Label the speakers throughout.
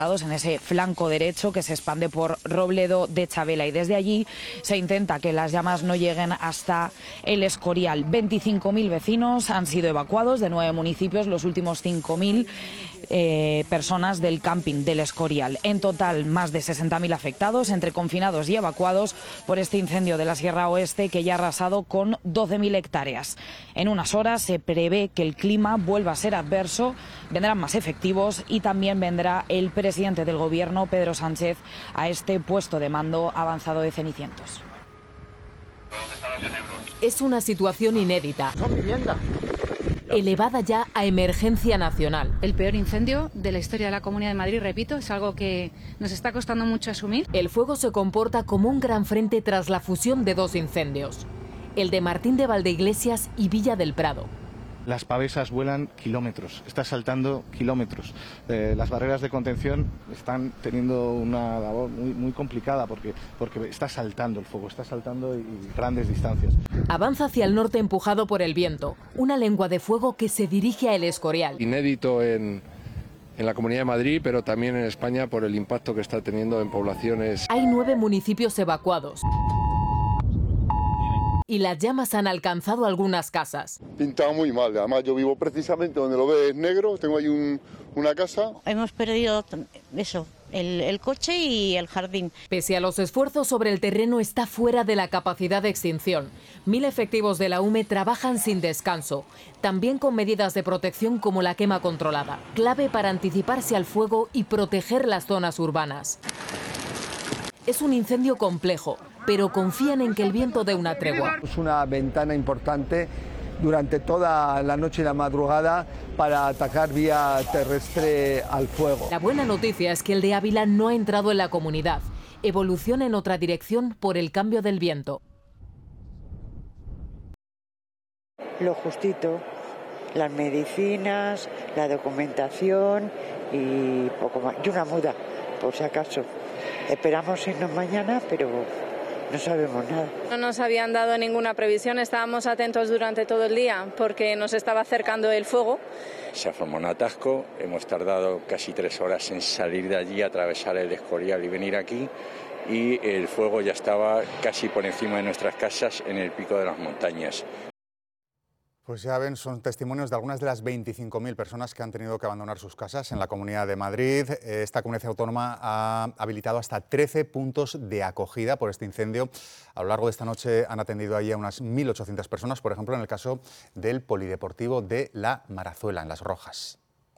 Speaker 1: en ese flanco derecho que se expande por Robledo de Chavela, y desde allí se intenta que las llamas no lleguen hasta el Escorial. 25.000 vecinos han sido evacuados de 9 municipios, los últimos 5.000 personas del camping del Escorial. En total, más de 60.000 afectados, entre confinados y evacuados, por este incendio de la Sierra Oeste que ya ha arrasado con 12.000 hectáreas. En unas horas se prevé que el clima vuelva a ser adverso, vendrán más efectivos y también vendrá el presidente del Gobierno, Pedro Sánchez, a este puesto de mando avanzado de Cenicientos.
Speaker 2: Es una situación inédita, elevada ya a emergencia nacional.
Speaker 3: El peor incendio de la historia de la Comunidad de Madrid, repito, es algo que nos está costando mucho asumir.
Speaker 2: El fuego se comporta como un gran frente tras la fusión de 2 incendios, el de Martín de Valdeiglesias y Villa del Prado.
Speaker 4: Las pavesas vuelan kilómetros, está saltando kilómetros. Las barreras de contención están teniendo una labor muy complicada porque está saltando el fuego, está saltando y grandes distancias.
Speaker 2: Avanza hacia el norte empujado por el viento, una lengua de fuego que se dirige a El Escorial.
Speaker 5: Inédito en la Comunidad de Madrid, pero también en España por el impacto que está teniendo en poblaciones.
Speaker 2: Hay 9 municipios evacuados. Y las llamas han alcanzado algunas casas.
Speaker 6: Pintaba muy mal, además yo vivo precisamente donde lo ves negro, tengo ahí una casa.
Speaker 7: Hemos perdido eso, el coche y el jardín.
Speaker 2: Pese a los esfuerzos sobre el terreno, está fuera de la capacidad de extinción. 1000 efectivos de la UME trabajan sin descanso, también con medidas de protección como la quema controlada, clave para anticiparse al fuego y proteger las zonas urbanas. Es un incendio complejo, pero confían en que el viento dé una tregua.
Speaker 8: Es una ventana importante durante toda la noche y la madrugada para atacar vía terrestre al fuego.
Speaker 2: La buena noticia es que el de Ávila no ha entrado en la comunidad. Evoluciona en otra dirección por el cambio del viento.
Speaker 9: Lo justito, las medicinas, la documentación y poco más. Y una muda, por si acaso. Esperamos irnos mañana, pero no sabemos nada.
Speaker 10: No nos habían dado ninguna previsión, estábamos atentos durante todo el día porque nos estaba acercando el fuego.
Speaker 11: Se ha formado un atasco, hemos tardado casi 3 horas en salir de allí, atravesar el Escorial y venir aquí, y el fuego ya estaba casi por encima de nuestras casas en el pico de las montañas.
Speaker 12: Pues ya ven, son testimonios de algunas de las 25.000 personas que han tenido que abandonar sus casas en la Comunidad de Madrid. Esta comunidad autónoma ha habilitado hasta 13 puntos de acogida por este incendio. A lo largo de esta noche han atendido ahí a unas 1.800 personas, por ejemplo, en el caso del Polideportivo de La Marazuela, en Las Rozas.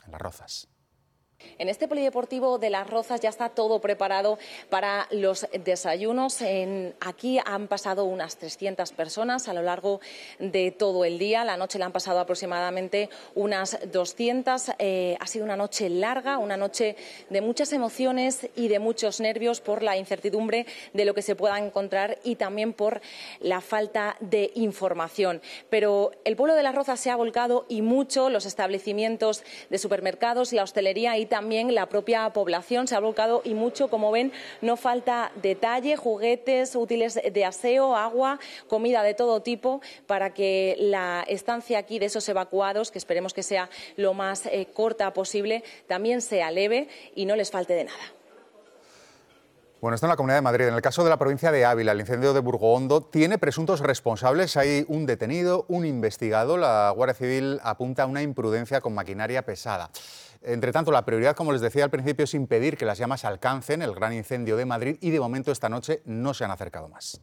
Speaker 13: En este polideportivo de Las Rozas ya está todo preparado para los desayunos. Aquí han pasado unas 300 personas a lo largo de todo el día. La noche la han pasado aproximadamente unas 200. Ha sido una noche larga, una noche de muchas emociones y de muchos nervios por la incertidumbre de lo que se pueda encontrar y también por la falta de información. Pero el pueblo de Las Rozas se ha volcado y mucho, los establecimientos de supermercados, la hostelería y también la propia población se ha volcado y mucho. Como ven, no falta detalle, juguetes, útiles de aseo, agua, comida de todo tipo para que la estancia aquí de esos evacuados, que esperemos que sea lo más corta posible, también sea leve y no les falte de nada.
Speaker 12: Bueno, esto en la Comunidad de Madrid. En el caso de la provincia de Ávila, el incendio de Burgondo tiene presuntos responsables. Hay un detenido, un investigado. La Guardia Civil apunta a una imprudencia con maquinaria pesada. Entre tanto, la prioridad, como les decía al principio, es impedir que las llamas alcancen el gran incendio de Madrid y de momento esta noche no se han acercado más.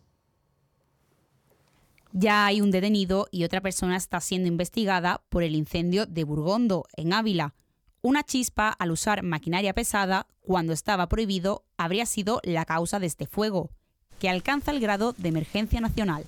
Speaker 14: Ya hay un detenido y otra persona está siendo investigada por el incendio de Burgondo, en Ávila. Una chispa al usar maquinaria pesada, cuando estaba prohibido, habría sido la causa de este fuego, que alcanza el grado de emergencia nacional.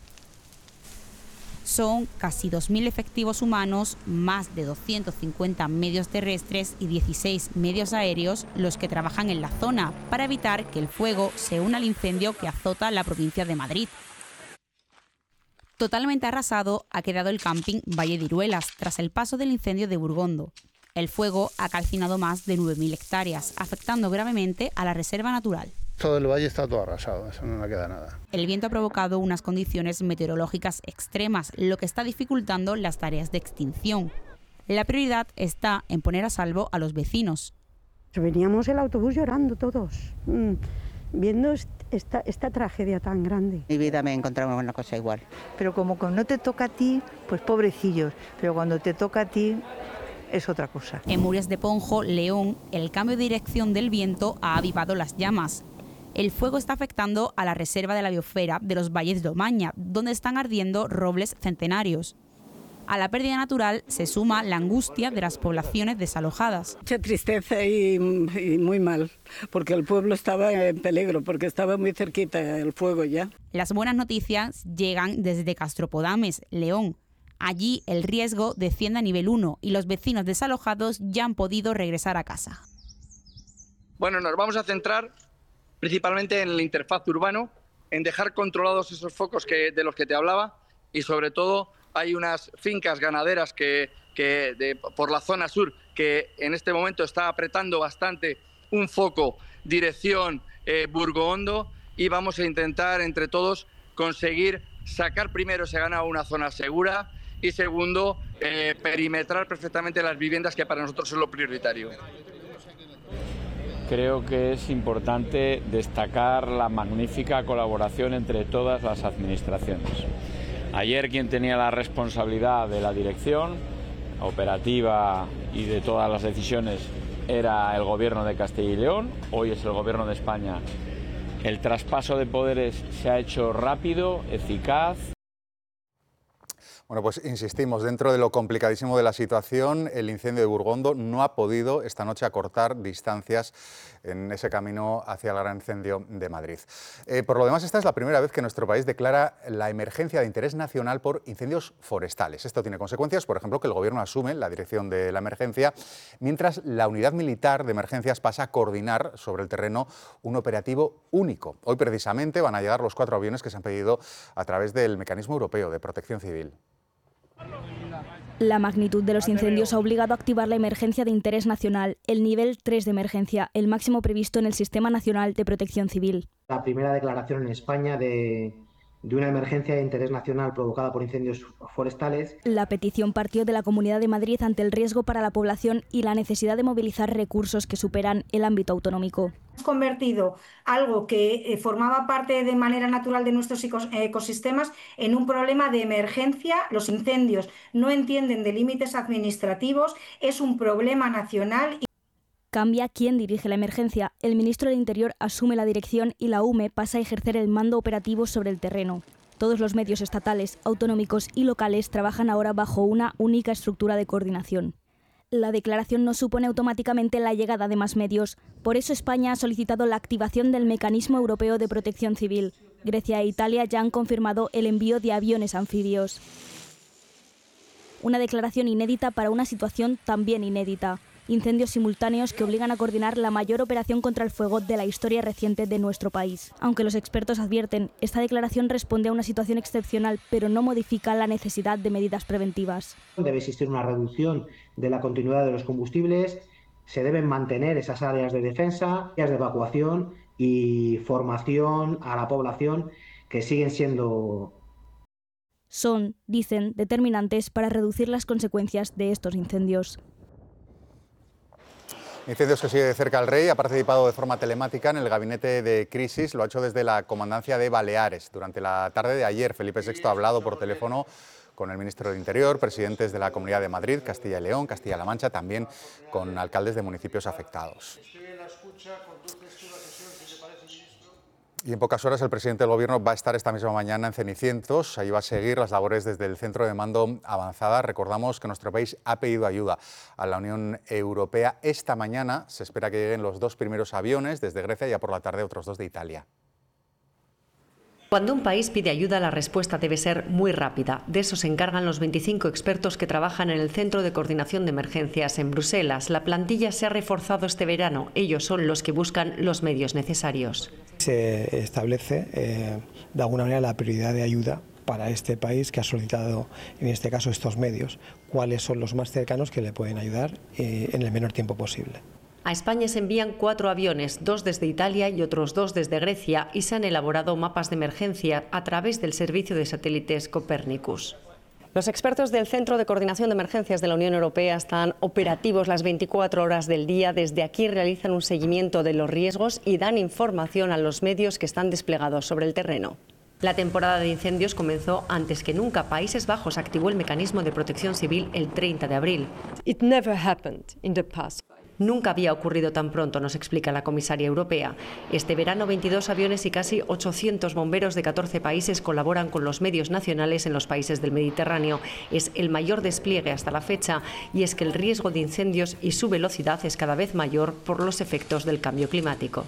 Speaker 14: Son casi 2.000 efectivos humanos, más de 250 medios terrestres y 16 medios aéreos los que trabajan en la zona para evitar que el fuego se una al incendio que azota la provincia de Madrid. Totalmente arrasado ha quedado el camping Valle de Iruelas tras el paso del incendio de Burgondo. El fuego ha calcinado más de 9.000 hectáreas, afectando gravemente a la reserva natural.
Speaker 6: Todo el valle está todo arrasado, eso no le queda nada.
Speaker 14: El viento ha provocado unas condiciones meteorológicas extremas, lo que está dificultando las tareas de extinción. La prioridad está en poner a salvo a los vecinos.
Speaker 15: Veníamos el autobús llorando todos, viendo esta tragedia tan grande.
Speaker 7: En mi vida me he encontrado una cosa igual.
Speaker 16: Pero como no te toca a ti, pues pobrecillos, pero cuando te toca a ti es otra cosa.
Speaker 14: En Mures de Ponjo, León, el cambio de dirección del viento ha avivado las llamas. El fuego está afectando a la reserva de la biosfera de los Valles de Omaña, donde están ardiendo robles centenarios. A la pérdida natural se suma la angustia de las poblaciones desalojadas.
Speaker 17: Mucha tristeza y muy mal, porque el pueblo estaba en peligro, porque estaba muy cerquita el fuego ya.
Speaker 14: Las buenas noticias llegan desde Castropodames, León. Allí el riesgo desciende a nivel 1 y los vecinos desalojados ya han podido regresar a casa.
Speaker 18: Bueno, nos vamos a centrar principalmente en la interfaz urbano, en dejar controlados esos focos de los que te hablaba, y sobre todo hay unas fincas ganaderas por la zona sur que en este momento está apretando bastante un foco dirección Burgoondo, y vamos a intentar entre todos conseguir sacar primero ese ganado a una zona segura y segundo perimetrar perfectamente las viviendas, que para nosotros es lo prioritario.
Speaker 19: Creo que es importante destacar la magnífica colaboración entre todas las administraciones. Ayer quien tenía la responsabilidad de la dirección operativa y de todas las decisiones era el Gobierno de Castilla y León, hoy es el Gobierno de España. El traspaso de poderes se ha hecho rápido, eficaz.
Speaker 12: Bueno, pues insistimos, dentro de lo complicadísimo de la situación, el incendio de Burgondo no ha podido esta noche acortar distancias en ese camino hacia el gran incendio de Madrid. Por lo demás, esta es la primera vez que nuestro país declara la emergencia de interés nacional por incendios forestales. Esto tiene consecuencias, por ejemplo, que el Gobierno asume la dirección de la emergencia, mientras la Unidad Militar de Emergencias pasa a coordinar sobre el terreno un operativo único. Hoy, precisamente, van a llegar los 4 aviones que se han pedido a través del Mecanismo Europeo de Protección Civil.
Speaker 20: La magnitud de los incendios ha obligado a activar la emergencia de interés nacional, el nivel 3 de emergencia, el máximo previsto en el Sistema Nacional de Protección Civil.
Speaker 21: La primera declaración en España de una emergencia de interés nacional provocada por incendios forestales.
Speaker 20: La petición partió de la Comunidad de Madrid ante el riesgo para la población y la necesidad de movilizar recursos que superan el ámbito autonómico.
Speaker 22: Hemos convertido algo que formaba parte de manera natural de nuestros ecosistemas en un problema de emergencia. Los incendios no entienden de límites administrativos, es un problema nacional.
Speaker 20: Cambia quién dirige la emergencia. El ministro del Interior asume la dirección y la UME pasa a ejercer el mando operativo sobre el terreno. Todos los medios estatales, autonómicos y locales trabajan ahora bajo una única estructura de coordinación. La declaración no supone automáticamente la llegada de más medios. Por eso España ha solicitado la activación del Mecanismo Europeo de Protección Civil. Grecia e Italia ya han confirmado el envío de aviones anfibios. Una declaración inédita para una situación también inédita. Incendios simultáneos que obligan a coordinar la mayor operación contra el fuego de la historia reciente de nuestro país. Aunque los expertos advierten, esta declaración responde a una situación excepcional, pero no modifica la necesidad de medidas preventivas.
Speaker 21: Debe existir una reducción de la continuidad de los combustibles, se deben mantener esas áreas de defensa, áreas de evacuación y formación a la población que siguen siendo...
Speaker 20: Son, dicen, determinantes para reducir las consecuencias de estos incendios.
Speaker 12: Incendios que sigue de cerca el Rey, ha participado de forma telemática en el gabinete de crisis, lo ha hecho desde la Comandancia de Baleares. Durante la tarde de ayer, Felipe VI ha hablado por teléfono con el ministro del Interior, presidentes de la Comunidad de Madrid, Castilla y León, Castilla-La Mancha, también con alcaldes de municipios afectados. Y en pocas horas el presidente del Gobierno va a estar esta misma mañana en Cenicientos. Ahí va a seguir las labores desde el Centro de Mando Avanzada. Recordamos que nuestro país ha pedido ayuda a la Unión Europea. Esta mañana se espera que lleguen los 2 primeros aviones desde Grecia y ya por la tarde otros 2 de Italia.
Speaker 23: Cuando un país pide ayuda, la respuesta debe ser muy rápida. De eso se encargan los 25 expertos que trabajan en el Centro de Coordinación de Emergencias en Bruselas. La plantilla se ha reforzado este verano. Ellos son los que buscan los medios necesarios.
Speaker 24: Se establece de alguna manera la prioridad de ayuda para este país que ha solicitado, en este caso, estos medios. ¿Cuáles son los más cercanos que le pueden ayudar en el menor tiempo posible?
Speaker 23: A España se envían 4 aviones, 2 desde Italia y otros 2 desde Grecia, y se han elaborado mapas de emergencia a través del servicio de satélites Copernicus. Los expertos del Centro de Coordinación de Emergencias de la Unión Europea están operativos las 24 horas del día. Desde aquí realizan un seguimiento de los riesgos y dan información a los medios que están desplegados sobre el terreno. La temporada de incendios comenzó antes que nunca. Países Bajos activó el mecanismo de protección civil el 30 de abril. Nunca había ocurrido tan pronto, nos explica la comisaria europea. Este verano 22 aviones y casi 800 bomberos de 14 países colaboran con los medios nacionales en los países del Mediterráneo. Es el mayor despliegue hasta la fecha, y es que el riesgo de incendios y su velocidad es cada vez mayor por los efectos del cambio climático.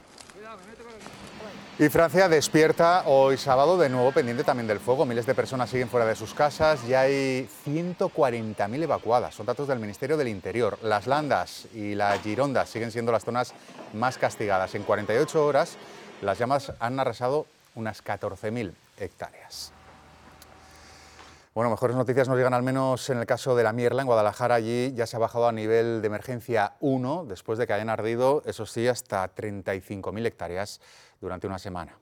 Speaker 12: Y Francia despierta hoy sábado de nuevo pendiente también del fuego. Miles de personas siguen fuera de sus casas y hay 140.000 evacuadas. Son datos del Ministerio del Interior. Las Landas y la Gironda siguen siendo las zonas más castigadas. En 48 horas las llamas han arrasado unas 14.000 hectáreas. Bueno, mejores noticias nos llegan al menos en el caso de la Mierla, en Guadalajara. Allí ya se ha bajado a nivel de emergencia 1, después de que hayan ardido, eso sí, hasta 35.000 hectáreas durante una semana.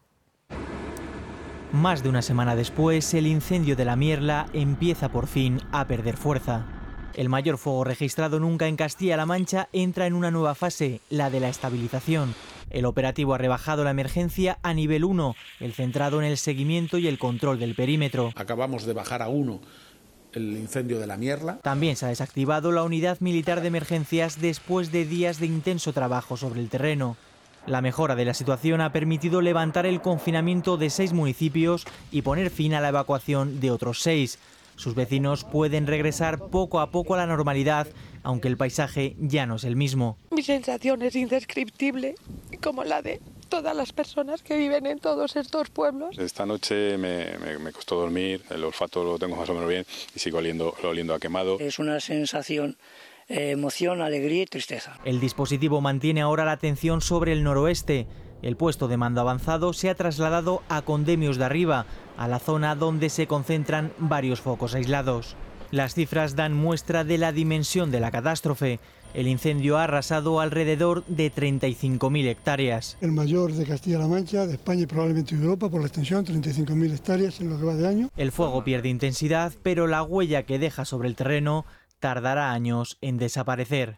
Speaker 1: Más de una semana después, el incendio de la Mierla empieza por fin a perder fuerza. El mayor fuego registrado nunca en Castilla-La Mancha entra en una nueva fase, la de la estabilización. El operativo ha rebajado la emergencia a nivel 1, el centrado en el seguimiento y el control del perímetro.
Speaker 3: Acabamos de bajar a 1 el incendio de la Mierla.
Speaker 1: También se ha desactivado la unidad militar de emergencias después de días de intenso trabajo sobre el terreno. La mejora de la situación ha permitido levantar el confinamiento de 6 municipios y poner fin a la evacuación de otros 6. Sus vecinos pueden regresar poco a poco a la normalidad, aunque el paisaje ya no es el mismo.
Speaker 4: Mi sensación es indescriptible, como la de todas las personas que viven en todos estos pueblos.
Speaker 5: Esta noche me costó dormir, el olfato lo tengo más o menos bien y sigo oliendo a quemado.
Speaker 25: Es una sensación, emoción, alegría y tristeza.
Speaker 1: El dispositivo mantiene ahora la atención sobre el noroeste. El puesto de mando avanzado se ha trasladado a Condemios de Arriba, a la zona donde se concentran varios focos aislados. Las cifras dan muestra de la dimensión de la catástrofe. El incendio ha arrasado alrededor de 35.000 hectáreas.
Speaker 26: El mayor de Castilla-La Mancha, de España y probablemente de Europa por la extensión, 35.000 hectáreas en lo que va de año.
Speaker 1: El fuego pierde intensidad, pero la huella que deja sobre el terreno tardará años en desaparecer.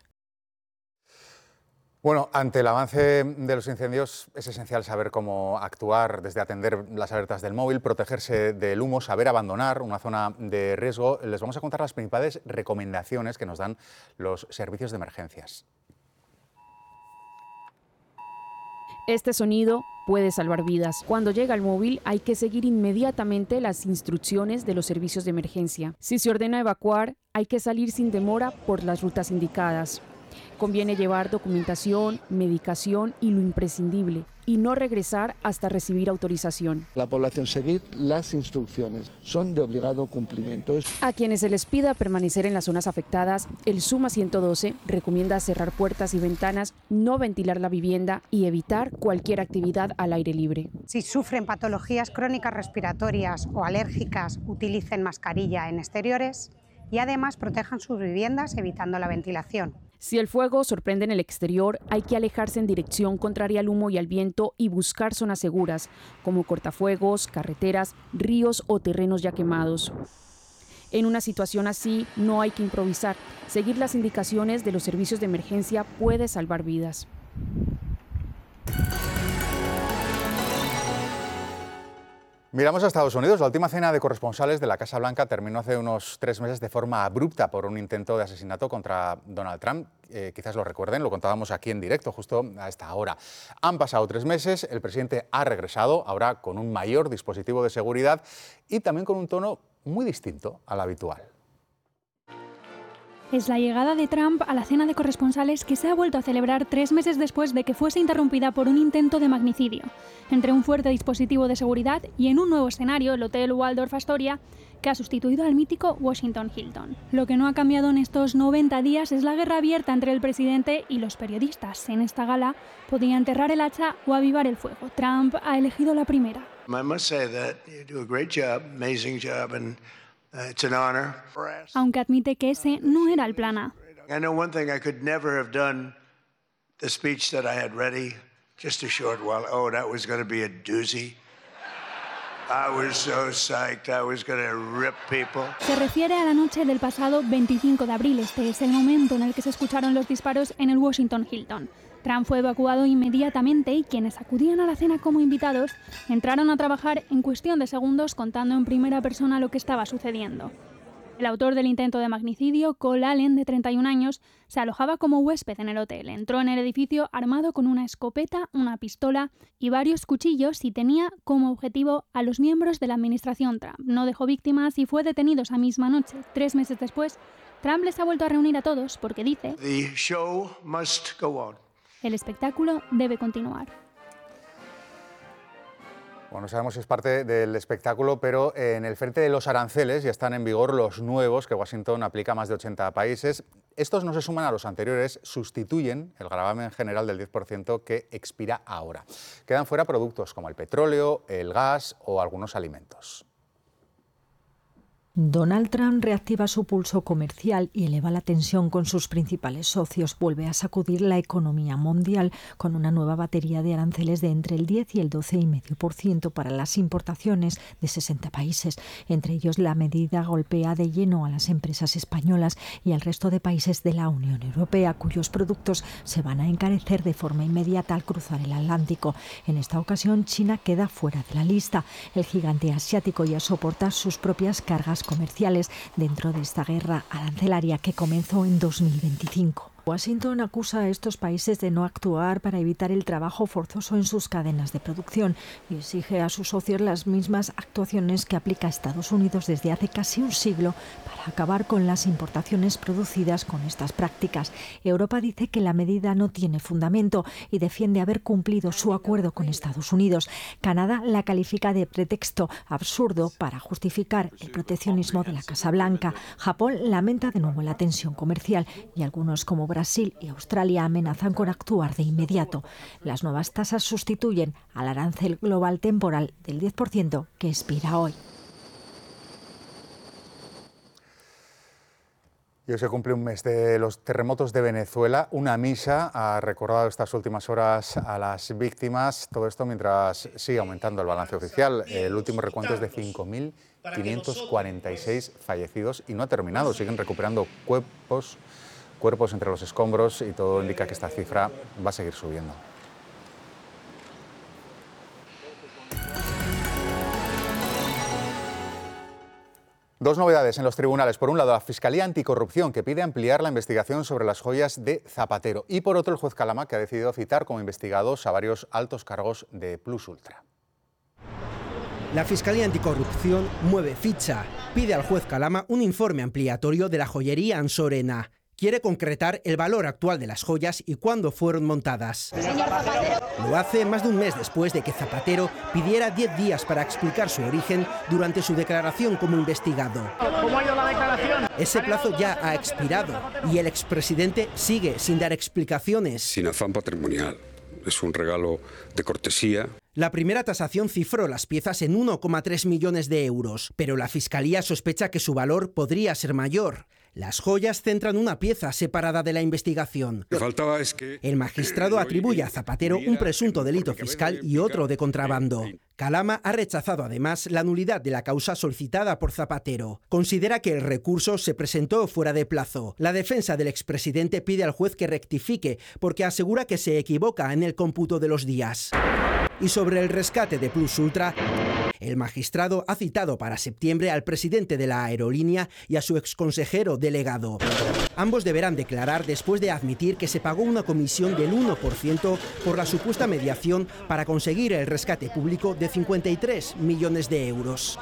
Speaker 12: Bueno, ante el avance de los incendios es esencial saber cómo actuar, desde atender las alertas del móvil, protegerse del humo, saber abandonar una zona de riesgo. Les vamos a contar las principales recomendaciones que nos dan los servicios de emergencias.
Speaker 27: Este sonido puede salvar vidas. Cuando llega el móvil hay que seguir inmediatamente las instrucciones de los servicios de emergencia. Si se ordena evacuar, hay que salir sin demora por las rutas indicadas. Conviene llevar documentación, medicación y lo imprescindible, y no regresar hasta recibir autorización.
Speaker 8: La población seguir las instrucciones, son de obligado cumplimiento.
Speaker 27: A quienes se les pida permanecer en las zonas afectadas, el SUMA 112 recomienda cerrar puertas y ventanas, no ventilar la vivienda y evitar cualquier actividad al aire libre.
Speaker 28: Si sufren patologías crónicas respiratorias o alérgicas, utilicen mascarilla en exteriores y además protejan sus viviendas evitando la ventilación.
Speaker 27: Si el fuego sorprende en el exterior, hay que alejarse en dirección contraria al humo y al viento y buscar zonas seguras, como cortafuegos, carreteras, ríos o terrenos ya quemados. En una situación así, no hay que improvisar. Seguir las indicaciones de los servicios de emergencia puede salvar vidas.
Speaker 12: Miramos a Estados Unidos. La última cena de corresponsales de la Casa Blanca terminó hace unos 3 meses de forma abrupta por un intento de asesinato contra Donald Trump. Quizás lo recuerden, lo contábamos aquí en directo justo a esta hora. Han pasado 3 meses, el presidente ha regresado, ahora con un mayor dispositivo de seguridad y también con un tono muy distinto al habitual.
Speaker 29: Es la llegada de Trump a la cena de corresponsales que se ha vuelto a celebrar 3 meses después de que fuese interrumpida por un intento de magnicidio. Entre un fuerte dispositivo de seguridad y en un nuevo escenario, el Hotel Waldorf Astoria, que ha sustituido al mítico Washington Hilton. Lo que no ha cambiado en estos 90 días es la guerra abierta entre el presidente y los periodistas. En esta gala podía enterrar el hacha o avivar el fuego. Trump ha elegido la primera.
Speaker 30: I must say that you do a great job, amazing job, and it's an honor.
Speaker 29: Aunque admite que ese no era el plan A.
Speaker 30: I know one thing, I could never have done the speech that I had ready just a short while. Oh, that was going to be a doozy. I was so psyched. I was going to rip people.
Speaker 29: Se refiere a la noche del pasado 25 de abril. Este es el momento en el que se escucharon los disparos en el Washington Hilton. Trump fue evacuado inmediatamente y quienes acudían a la cena como invitados entraron a trabajar en cuestión de segundos contando en primera persona lo que estaba sucediendo. El autor del intento de magnicidio, Cole Allen, de 31 años, se alojaba como huésped en el hotel. Entró en el edificio armado con una escopeta, una pistola y varios cuchillos y tenía como objetivo a los miembros de la administración Trump. No dejó víctimas y fue detenido esa misma noche. 3 meses después, Trump les ha vuelto a reunir a todos porque dice:
Speaker 30: The show must go on.
Speaker 29: El espectáculo debe continuar.
Speaker 12: Bueno, sabemos que es parte del espectáculo, pero en el frente de los aranceles ya están en vigor los nuevos que Washington aplica a más de 80 países. Estos no se suman a los anteriores, sustituyen el gravamen general del 10% que expira ahora. Quedan fuera productos como el petróleo, el gas o algunos alimentos.
Speaker 2: Donald Trump reactiva su pulso comercial y eleva la tensión con sus principales socios. Vuelve a sacudir la economía mundial con una nueva batería de aranceles de entre el 10 y el 12,5% para las importaciones de 60 países. Entre ellos, la medida golpea de lleno a las empresas españolas y al resto de países de la Unión Europea, cuyos productos se van a encarecer de forma inmediata al cruzar el Atlántico. En esta ocasión, China queda fuera de la lista. El gigante asiático ya soporta sus propias cargas comerciales dentro de esta guerra arancelaria que comenzó en 2025. Washington acusa a estos países de no actuar para evitar el trabajo forzoso en sus cadenas de producción y exige a sus socios las mismas actuaciones que aplica Estados Unidos desde hace casi un siglo para acabar con las importaciones producidas con estas prácticas. Europa dice que la medida no tiene fundamento y defiende haber cumplido su acuerdo con Estados Unidos. Canadá la califica de pretexto absurdo para justificar el proteccionismo de la Casa Blanca. Japón lamenta de nuevo la tensión comercial y algunos como Brasil y Australia amenazan con actuar de inmediato. Las nuevas tasas sustituyen al arancel global temporal del 10% que expira hoy.
Speaker 12: Y hoy se cumple un mes de los terremotos de Venezuela. Una misa ha recordado estas últimas horas a las víctimas. Todo esto mientras sigue aumentando el balance oficial. El último recuento es de 5.546 fallecidos y no ha terminado. Siguen recuperando cuerpos entre los escombros y todo indica que esta cifra va a seguir subiendo. Dos novedades en los tribunales. Por un lado, la Fiscalía Anticorrupción, que pide ampliar la investigación sobre las joyas de Zapatero. Y por otro, el juez Calama, que ha decidido citar como investigados a varios altos cargos de Plus Ultra.
Speaker 6: La Fiscalía Anticorrupción mueve ficha. Pide al juez Calama un informe ampliatorio de la joyería Ansorena. Quiere concretar el valor actual de las joyas y cuándo fueron montadas. Lo hace más de un mes después de que Zapatero pidiera 10 días para explicar su origen durante su declaración como investigado.
Speaker 7: ¿Cómo ha ido la declaración?
Speaker 6: Ese plazo ya ha expirado y el expresidente sigue sin dar explicaciones.
Speaker 9: Sin afán patrimonial. Es un regalo de cortesía.
Speaker 6: La primera tasación cifró las piezas en 1,3 millones de euros, pero la Fiscalía sospecha que su valor podría ser mayor. Las joyas centran una pieza separada de la investigación.
Speaker 9: Lo que faltaba es que
Speaker 6: el magistrado atribuye a Zapatero un presunto delito fiscal y otro de contrabando. Calama ha rechazado además la nulidad de la causa solicitada por Zapatero. Considera que el recurso se presentó fuera de plazo. La defensa del expresidente pide al juez que rectifique porque asegura que se equivoca en el cómputo de los días. Y sobre el rescate de Plus Ultra, el magistrado ha citado para septiembre al presidente de la aerolínea y a su exconsejero delegado. Ambos deberán declarar después de admitir que se pagó una comisión del 1% por la supuesta mediación para conseguir el rescate público de 53 millones de euros.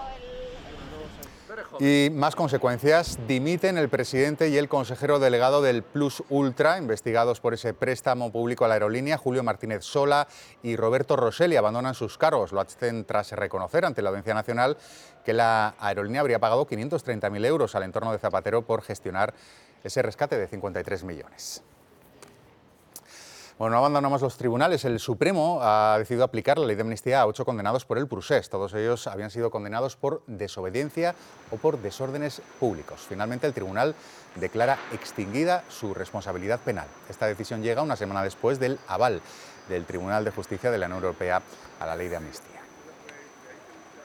Speaker 12: Y más consecuencias. Dimiten el presidente y el consejero delegado del Plus Ultra, investigados por ese préstamo público a la aerolínea. Julio Martínez Sola y Roberto Rosselli abandonan sus cargos. Lo hacen tras reconocer ante la Audiencia Nacional que la aerolínea habría pagado 530.000 euros al entorno de Zapatero por gestionar ese rescate de 53 millones. Bueno, no abandonamos los tribunales. El Supremo ha decidido aplicar la ley de amnistía a 8 condenados por el procés. Todos ellos habían sido condenados por desobediencia o por desórdenes públicos. Finalmente, el tribunal declara extinguida su responsabilidad penal. Esta decisión llega una semana después del aval del Tribunal de Justicia de la Unión Europea a la ley de amnistía.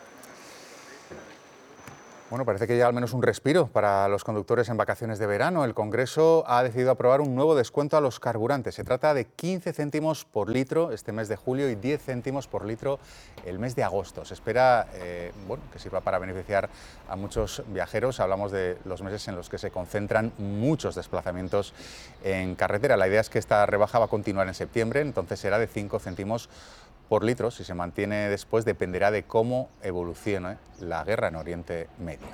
Speaker 12: Bueno, parece que ya al menos un respiro para los conductores en vacaciones de verano. El Congreso ha decidido aprobar un nuevo descuento a los carburantes. Se trata de 15 céntimos por litro este mes de julio y 10 céntimos por litro el mes de agosto. Se espera que sirva para beneficiar a muchos viajeros. Hablamos de los meses en los que se concentran muchos desplazamientos en carretera. La idea es que esta rebaja va a continuar en septiembre, entonces será de 5 céntimos por litro. Si se mantiene después, dependerá de cómo evolucione la guerra en Oriente Medio.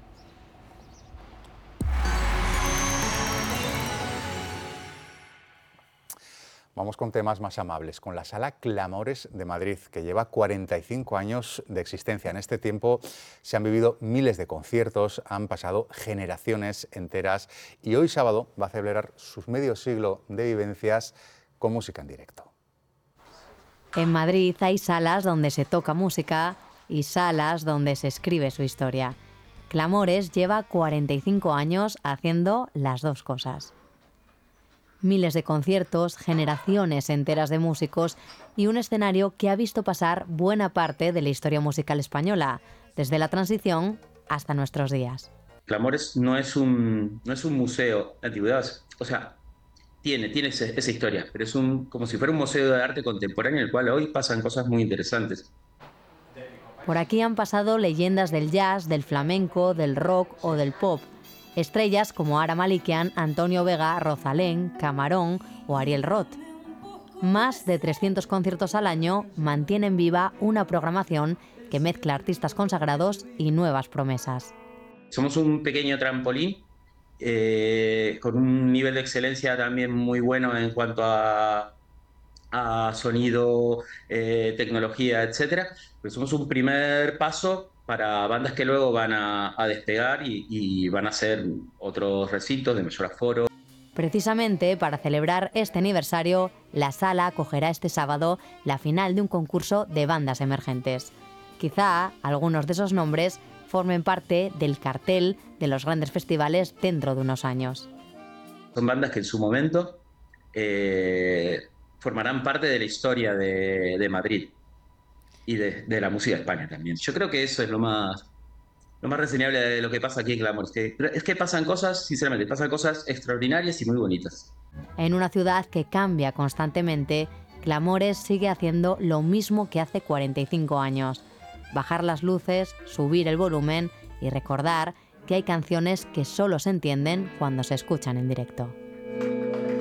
Speaker 12: Vamos con temas más amables, con la Sala Clamores de Madrid, que lleva 45 años de existencia. En este tiempo se han vivido miles de conciertos, han pasado generaciones enteras y hoy sábado va a celebrar su medio siglo de vivencias con música en directo.
Speaker 10: En Madrid hay salas donde se toca música y salas donde se escribe su historia. Clamores lleva 45 años haciendo las dos cosas. Miles de conciertos, generaciones enteras de músicos y un escenario que ha visto pasar buena parte de la historia musical española, desde la transición hasta nuestros días.
Speaker 11: Clamores no es un museo de antigüedades, o sea, tiene esa historia, pero es como si fuera un museo de arte contemporáneo en el cual hoy pasan cosas muy interesantes.
Speaker 10: Por aquí han pasado leyendas del jazz, del flamenco, del rock o del pop. Estrellas como Ara Malikian, Antonio Vega, Rosalén, Camarón o Ariel Roth. Más de 300 conciertos al año mantienen viva una programación que mezcla artistas consagrados y nuevas promesas.
Speaker 11: Somos un pequeño trampolín con un nivel de excelencia también muy bueno en cuanto a sonido, tecnología, etcétera. Pero somos un primer paso para bandas que luego van a despegar y van a hacer otros recintos de mayor aforo.
Speaker 10: Precisamente para celebrar este aniversario, la sala acogerá este sábado la final de un concurso de bandas emergentes. Quizá algunos de esos nombres formen parte del cartel de los grandes festivales dentro de unos años.
Speaker 11: Son bandas que en su momento formarán parte de la historia de Madrid y de la música de España también. Yo creo que eso es lo más reseñable de lo que pasa aquí en Clamores. Es que pasan cosas, sinceramente, pasan cosas extraordinarias y muy bonitas.
Speaker 10: En una ciudad que cambia constantemente, Clamores sigue haciendo lo mismo que hace 45 años. Bajar las luces, subir el volumen y recordar que hay canciones que solo se entienden cuando se escuchan en directo.